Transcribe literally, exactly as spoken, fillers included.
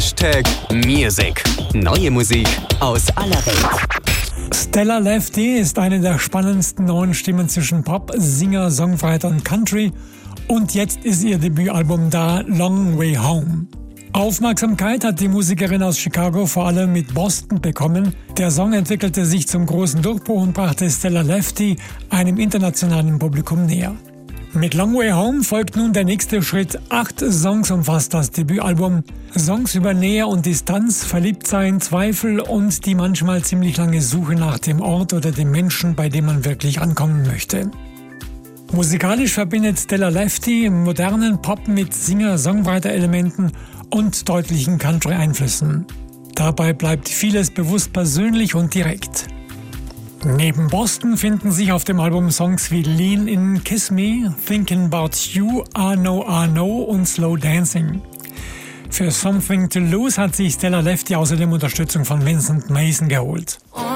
Hashtag Music. Neue Musik aus aller Welt. Stella Lefty ist eine der spannendsten neuen Stimmen zwischen Pop, Singer, Songwriter und Country. Und jetzt ist ihr Debütalbum da, Long Way Home. Aufmerksamkeit hat die Musikerin aus Chicago vor allem mit Boston bekommen. Der Song entwickelte sich zum großen Durchbruch und brachte Stella Lefty einem internationalen Publikum näher. Mit Long Way Home folgt nun der nächste Schritt. Acht Songs umfasst das Debütalbum. Songs über Nähe und Distanz, Verliebtsein, Zweifel und die manchmal ziemlich lange Suche nach dem Ort oder dem Menschen, bei dem man wirklich ankommen möchte. Musikalisch verbindet Stella Lefty modernen Pop mit Singer-Songwriter-Elementen und deutlichen Country-Einflüssen. Dabei bleibt vieles bewusst persönlich und direkt. Neben Boston finden sich auf dem Album Songs wie Lean In, Kiss Me, Thinking About You, I Know I Know und Slow Dancing. Für Something to Lose hat sich Stella Lefty außerdem Unterstützung von Vincent Mason geholt.